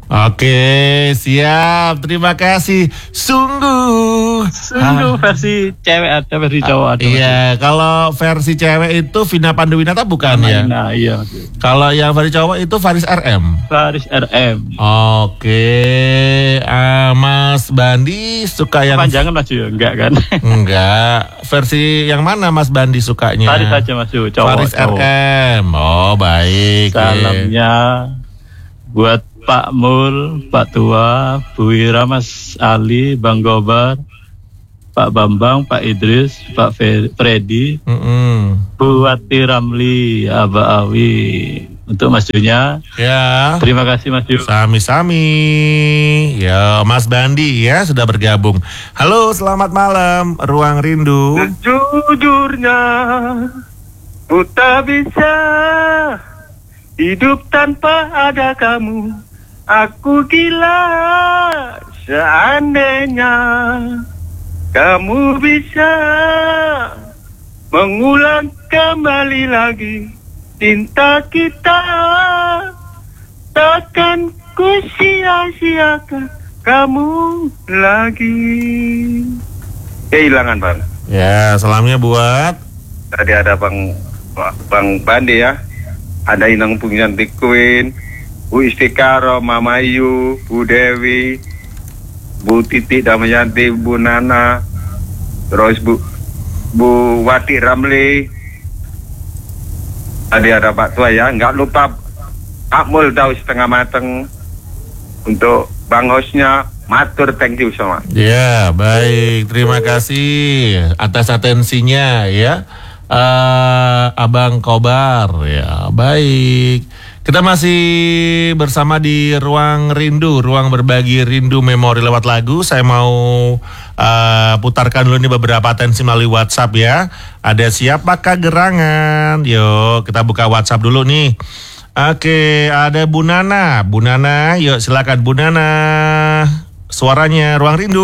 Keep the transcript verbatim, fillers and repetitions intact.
Oke, siap. Terima kasih. Sungguh. Sungguh versi cewek ada, versi cowok ada. Iya, kalau versi cewek itu Vina Panduwinata bukan ya? Nah, iya. Kalau yang versi cowok itu Faris R M. Faris R M. Oke, uh, Mas Bandi suka yang panjangan Mas Yu, enggak kan? Enggak. Versi yang mana Mas Bandi sukanya? Faris aja Mas Yu, cowok. Faris cowok. R M. Oh, baik. Salamnya buat Pak Mul, Pak Tua, Bu Ira, Mas Ali, Bang Gobar, Pak Bambang, Pak Idris, Pak Freddy, mm -mm. Bu Wati Ramli, Aba Awi. Untuk Mas Junya, ya. Terima kasih Mas Ju. Sami-sami. Ya, Mas Bandi ya sudah bergabung. Halo, selamat malam, Ruang Rindu. Sejujurnya, ku tak bisa hidup tanpa ada kamu. Aku gila seandainya kamu bisa mengulang kembali lagi cinta kita. Takkan ku sia-siakan kamu lagi. Kehilangan Bang. Ya, salamnya buat tadi ada Bang Bang Bandi ya. Ada Inang Pungyanti Queen, Bu Istikaro, Mama Ayu, Bu Dewi, Bu Titi Damayanti, Bu Nana, terus Bu Bu Wati Ramli. Tadi ada Pak Tua ya, nggak lupa Pak Mul tahu setengah mateng. Untuk Bang hostnya, matur thank you semua. ya, baik. Terima kasih atas atensinya ya. Uh, Abang Kobar ya, baik. Kita masih bersama di Ruang Rindu, ruang berbagi rindu memori lewat lagu. Saya mau uh, putarkan dulu nih beberapa atensi melalui WhatsApp ya. Ada siapakah gerangan? Yuk kita buka WhatsApp dulu nih. Oke, ada Bu Nana. Bu Nana, yuk silakan Bu Nana. Suaranya Ruang Rindu.